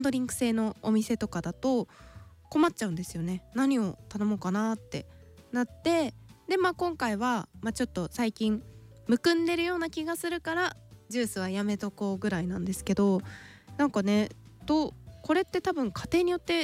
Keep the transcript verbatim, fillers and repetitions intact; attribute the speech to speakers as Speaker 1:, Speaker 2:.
Speaker 1: ドリンク制のお店とかだと困っちゃうんですよね。何を頼もうかなってなって、でまあ今回は、まあ、ちょっと最近むくんでるような気がするからジュースはやめとこうぐらいなんですけど、なんかねどうこれって多分家庭によって